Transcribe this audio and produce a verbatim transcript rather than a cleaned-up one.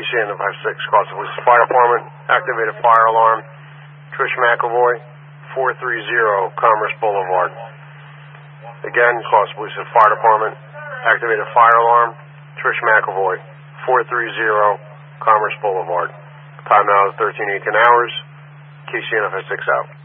C N F six, Carson Police Fire Department, activated fire alarm. Trish McAvoy, four three zero Commerce Boulevard. Again, Carson Police Fire Department, activated fire alarm. Trish McAvoy, four three zero Commerce Boulevard. Time now is thirteen eighteen hours. K C N F six out.